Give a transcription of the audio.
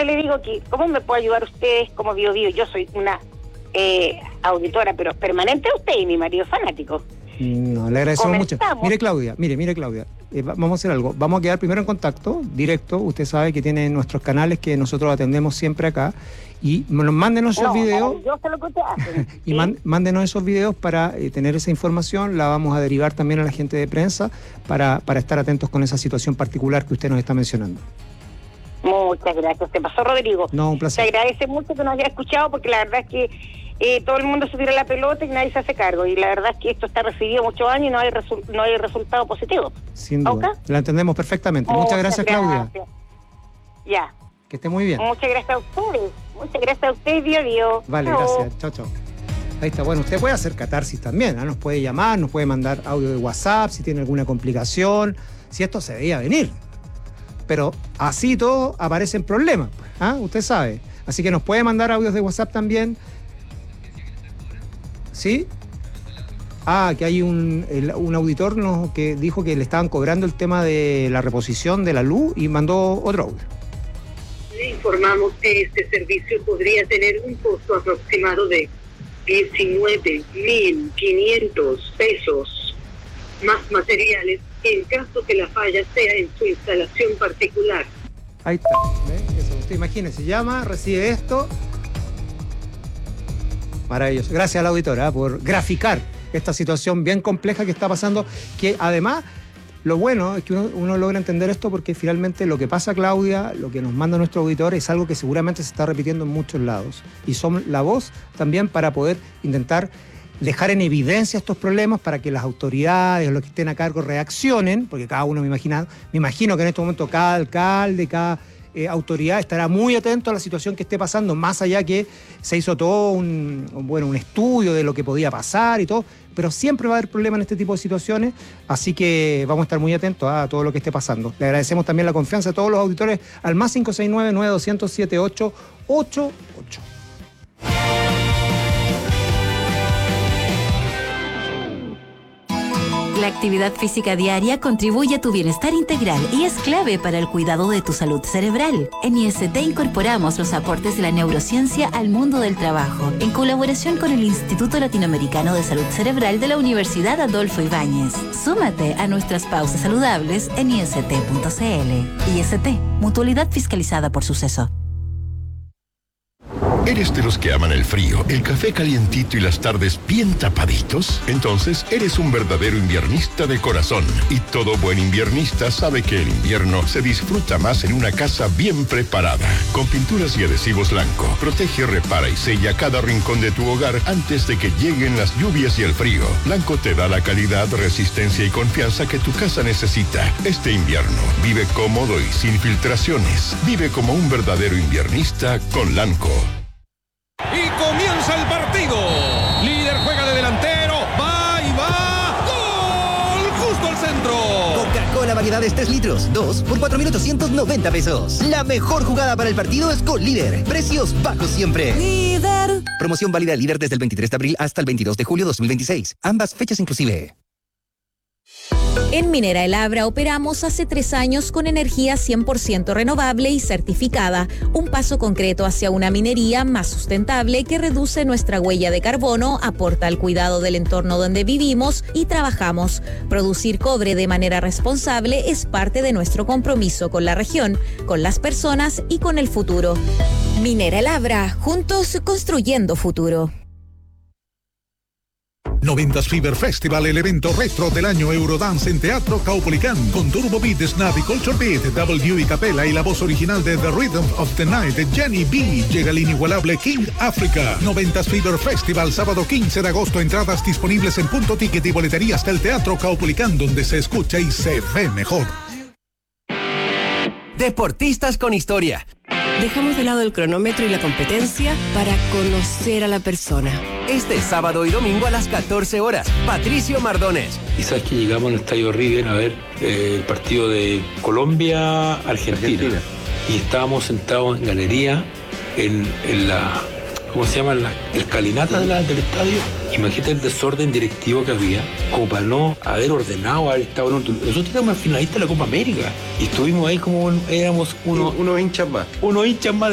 entonces le digo que, ¿cómo me puede ayudar ustedes como Bio Bio? Yo soy una auditora, pero permanente de usted, y mi marido es fanático. No, le agradecemos mucho. Mire, Claudia, vamos a hacer algo. Vamos a quedar primero en contacto directo. Usted sabe que tiene nuestros canales que nosotros atendemos siempre acá. Y mándenos esos videos. Yo sé lo que ustedes hacen. Y ¿sí? Mándenos esos videos para tener esa información. La vamos a derivar también a la gente de prensa para estar atentos con esa situación particular que usted nos está mencionando. Muchas gracias. Te pasó, Rodrigo. No, un placer. Te agradece mucho que nos haya escuchado, porque la verdad es que todo el mundo se tira la pelota y nadie se hace cargo. Y la verdad es que esto está recibido muchos años y no hay resultado positivo. Sin duda. ¿Okay? La entendemos perfectamente. Muchas gracias, Claudia. Ya. Que esté muy bien. Muchas gracias a ustedes. Muchas gracias a ustedes, Bio Bio. Vale, chao. Gracias. Chao. Ahí está. Bueno, usted puede hacer catarsis también, ¿no? Nos puede llamar, nos puede mandar audio de WhatsApp si tiene alguna complicación, si esto se veía venir. Pero así todo aparecen problemas, ¿ah? Usted sabe. Así que nos puede mandar audios de WhatsApp también. ¿Sí? Que hay un auditor que dijo que le estaban cobrando el tema de la reposición de la luz y mandó otro audio. Le informamos que este servicio podría tener un costo aproximado de 19.500 pesos, más materiales en caso que la falla sea en su instalación particular. Ahí está. ¿Ve? Eso, usted imagínese, llama, recibe esto. Maravilloso. Gracias a la auditora por graficar esta situación bien compleja que está pasando, que además lo bueno es que uno logra entender esto porque finalmente lo que pasa, Claudia, lo que nos manda nuestro auditor es algo que seguramente se está repitiendo en muchos lados. Y son la voz también para poder intentar dejar en evidencia estos problemas para que las autoridades o los que estén a cargo reaccionen, porque cada uno me imagino que en este momento cada alcalde, cada autoridad estará muy atento a la situación que esté pasando, más allá que se hizo todo un estudio de lo que podía pasar y todo, pero siempre va a haber problemas en este tipo de situaciones, así que vamos a estar muy atentos a todo lo que esté pasando. Le agradecemos también la confianza a todos los auditores al más 569-9200-7888. La actividad física diaria contribuye a tu bienestar integral y es clave para el cuidado de tu salud cerebral. En IST incorporamos los aportes de la neurociencia al mundo del trabajo, en colaboración con el Instituto Latinoamericano de Salud Cerebral de la Universidad Adolfo Ibáñez. Súmate a nuestras pausas saludables en ist.cl. IST, mutualidad fiscalizada por Suceso. ¿Eres de los que aman el frío, el café calientito y las tardes bien tapaditos? Entonces eres un verdadero inviernista de corazón. Y todo buen inviernista sabe que el invierno se disfruta más en una casa bien preparada. Con pinturas y adhesivos Lanco, protege, repara y sella cada rincón de tu hogar antes de que lleguen las lluvias y el frío. Lanco te da la calidad, resistencia y confianza que tu casa necesita. Este invierno, vive cómodo y sin filtraciones. Vive como un verdadero inviernista con Lanco. Y comienza el partido. Líder juega de delantero. Va y va. ¡Gol! Justo al centro. Coca-Cola variedades 3 litros. 2 por 4.890 pesos. La mejor jugada para el partido es con Líder. Precios bajos siempre. Líder. Promoción válida Líder desde el 23 de abril hasta el 22 de julio 2026. Ambas fechas inclusive. En Minera El Abra operamos hace 3 años con energía 100% renovable y certificada, un paso concreto hacia una minería más sustentable que reduce nuestra huella de carbono, aporta al cuidado del entorno donde vivimos y trabajamos. Producir cobre de manera responsable es parte de nuestro compromiso con la región, con las personas y con el futuro. Minera El Abra, juntos construyendo futuro. 90s Fever Festival, el evento retro del año Eurodance en Teatro Caupolicán, con Turbo Beat, Snap y Culture Beat, W y Capella y la voz original de The Rhythm of the Night de Jenny B. Llega el inigualable King Africa. 90s Fever Festival, sábado 15 de agosto, entradas disponibles en Punto Ticket y boleterías del Teatro Caupolicán, donde se escucha y se ve mejor. Deportistas con historia. Dejamos de lado el cronómetro y la competencia para conocer a la persona. Este sábado y domingo a las 14 horas, Patricio Mardones. Quizás que llegamos al Estadio River a ver el partido de Colombia-Argentina. Y estábamos sentados en galería, en la, ¿cómo se llama? La escalinata del estadio. Imagínate el desorden directivo que había, como para no haber ordenado, haber estado en otro. Nosotros éramos finalistas de la Copa América y estuvimos ahí como éramos unos hinchas más.